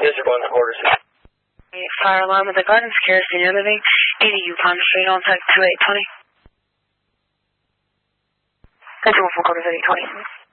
Yes, you're going to quarter city. Fire alarm at the Gardens, Kerosene Living, 80 Yukon Street, on tech 2820. Control for quarter city 20.